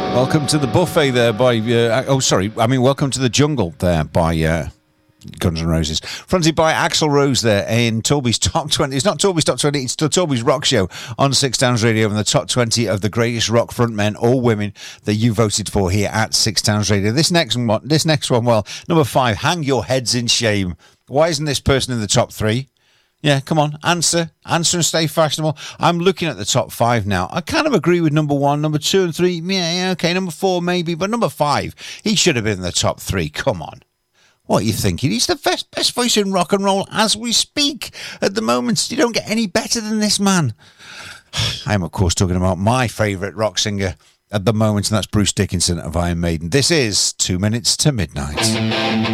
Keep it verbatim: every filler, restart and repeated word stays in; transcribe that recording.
Welcome to the buffet there by, uh, oh, sorry, I mean, welcome to the jungle there by uh, Guns N' Roses. Fronted by Axl Rose there in Torby's Top twenty. It's not Torby's Top twenty, it's Torby's Rock Show on Six Towns Radio and the top twenty of the greatest rock frontmen or women that you voted for here at Six Towns Radio. This next one, this next one, well, number five, Hang Your Heads in Shame. Why isn't this person in the top three? Yeah, come on, answer. Answer and stay fashionable. I'm looking at the top five now. I kind of agree with number one, number two and three. Yeah, yeah, okay, number four maybe, but number five, he should have been in the top three. Come on. What are you thinking? He's the best, best voice in rock and roll as we speak at the moment. You don't get any better than this man. I'm, of course, talking about my favourite rock singer at the moment, and that's Bruce Dickinson of Iron Maiden. This is Two Minutes to Midnight.